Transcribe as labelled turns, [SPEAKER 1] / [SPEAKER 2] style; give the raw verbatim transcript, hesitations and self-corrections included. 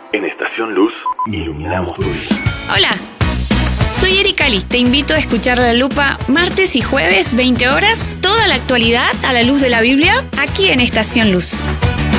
[SPEAKER 1] En Estación Luz, iluminamos tu vida.
[SPEAKER 2] Hola, soy Erika Liz. Te invito a escuchar La Lupa martes y jueves, veinte horas, toda la actualidad a la luz de la Biblia, aquí en Estación Luz.